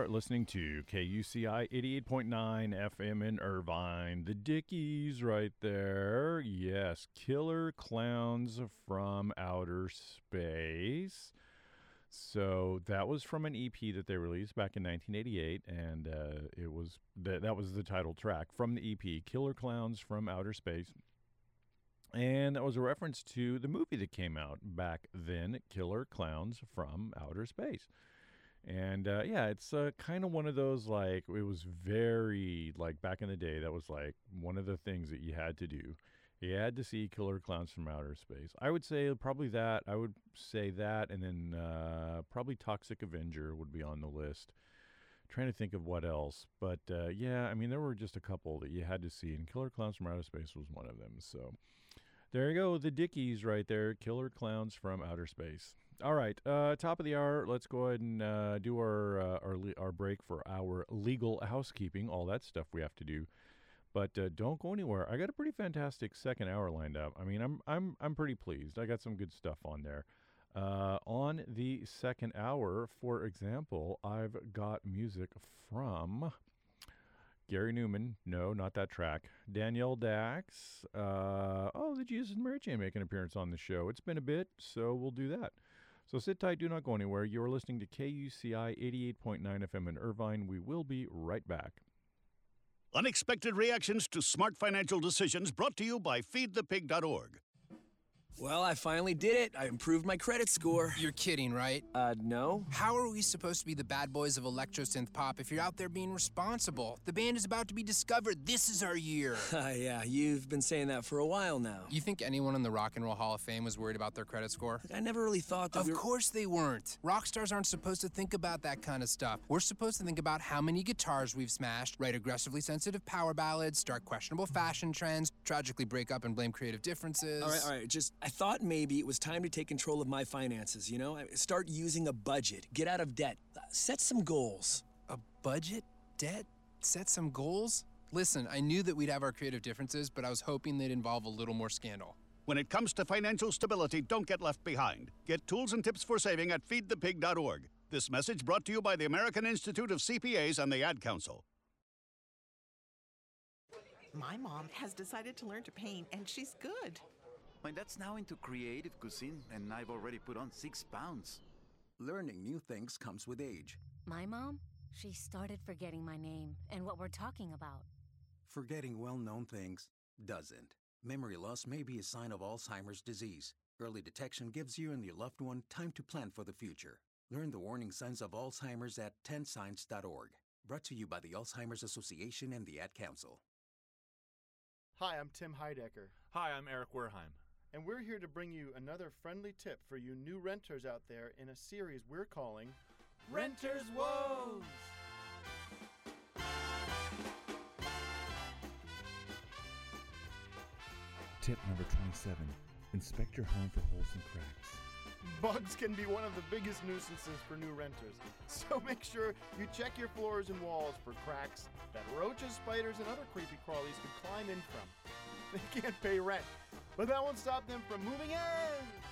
are listening to KUCI 88.9 FM in Irvine. The Dickies right there. Yes, Killer Clowns from Outer Space. So that was from an EP that they released back in 1988, and it was that was the title track from the EP, Killer Clowns from Outer Space. And that was a reference to the movie that came out back then, Killer Clowns from Outer Space. And yeah, it's kind of one of those, like, it was very, like, back in the day, that was like one of the things that you had to do. You had to see Killer Clowns from Outer Space. I would say probably that. I would say that, and then probably Toxic Avenger would be on the list. Trying to think of what else. But yeah, I mean, there were just a couple that you had to see, and Killer Clowns from Outer Space was one of them. So there you go, the Dickies right there, Killer Clowns from Outer Space. All right, top of the hour. Let's go ahead and do our break for our legal housekeeping, all that stuff we have to do. But don't go anywhere. I got a pretty fantastic second hour lined up. I mean, I'm pretty pleased. I got some good stuff on there. On the second hour, for example, I've got music from Gary Newman. No, not that track. Danielle Dax. The Jesus and Mary Chain make an appearance on the show. It's been a bit, so we'll do that. So sit tight, do not go anywhere. You're listening to KUCI 88.9 FM in Irvine. We will be right back. Unexpected reactions to smart financial decisions brought to you by feedthepig.org. Well, I finally did it. I improved my credit score. You're kidding, right? No. How are we supposed to be the bad boys of electro-synth pop if you're out there being responsible? The band is about to be discovered. This is our year. Yeah, you've been saying that for a while now. You think anyone in the Rock and Roll Hall of Fame was worried about their credit score? I never really thought that Of course they weren't. Rock stars aren't supposed to think about that kind of stuff. We're supposed to think about how many guitars we've smashed, write aggressively sensitive power ballads, start questionable fashion trends, tragically break up and blame creative differences. All right, I thought maybe it was time to take control of my finances, you know? Start using a budget, get out of debt, set some goals. A budget? Debt? Set some goals? Listen, I knew that we'd have our creative differences, but I was hoping they'd involve a little more scandal. When it comes to financial stability, don't get left behind. Get tools and tips for saving at feedthepig.org. This message brought to you by the American Institute of CPAs and the Ad Council. My mom has decided to learn to paint, and she's good. My dad's now into creative cuisine, and I've already put on 6 pounds. Learning new things comes with age. My mom, she started forgetting my name and what we're talking about. Forgetting well-known things doesn't. Memory loss may be a sign of Alzheimer's disease. Early detection gives you and your loved one time to plan for the future. Learn the warning signs of Alzheimer's at 10signs.org. Brought to you by the Alzheimer's Association and the Ad Council. Hi, I'm Tim Heidecker. Hi, I'm Eric Werheim. And we're here to bring you another friendly tip for you new renters out there in a series we're calling Renters' Woes! Tip number 27. Inspect your home for holes and cracks. Bugs can be one of the biggest nuisances for new renters, so make sure you check your floors and walls for cracks that roaches, spiders, and other creepy crawlies could climb in from. They can't pay rent, but that won't stop them from moving in!